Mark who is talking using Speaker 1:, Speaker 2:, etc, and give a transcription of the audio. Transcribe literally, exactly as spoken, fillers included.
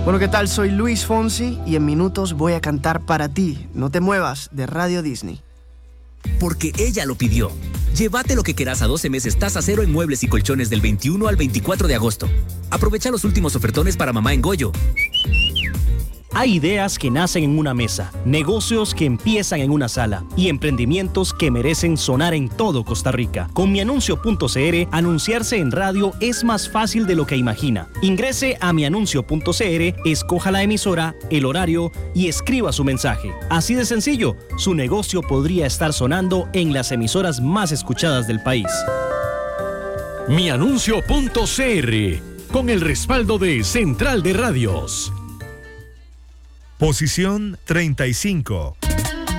Speaker 1: Bueno, ¿qué tal? Soy Luis Fonsi y en minutos voy a cantar para ti. No te muevas, de Radio Disney.
Speaker 2: Porque ella lo pidió. Llévate lo que quieras a doce meses tasa cero en muebles y colchones del veintiuno al veinticuatro de agosto. Aprovecha los últimos ofertones para mamá en Goyo.
Speaker 3: Hay ideas que nacen en una mesa, negocios que empiezan en una sala y emprendimientos que merecen sonar en todo Costa Rica. Con mianuncio punto c r, anunciarse en radio es más fácil de lo que imagina. Ingrese a mianuncio punto c r, escoja la emisora, el horario y escriba su mensaje. Así de sencillo, su negocio podría estar sonando en las emisoras más escuchadas del país.
Speaker 4: mianuncio punto c r, con el respaldo de Central de Radios.
Speaker 5: Posición treinta y cinco.